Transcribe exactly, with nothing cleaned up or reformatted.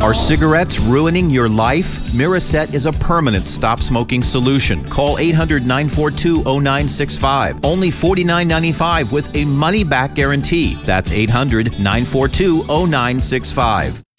Are cigarettes ruining your life? Miraset is a permanent stop-smoking solution. Call eight hundred, nine four two, zero nine six five. Only forty-nine ninety-five with a money-back guarantee. That's eight hundred, nine four two, zero nine six five.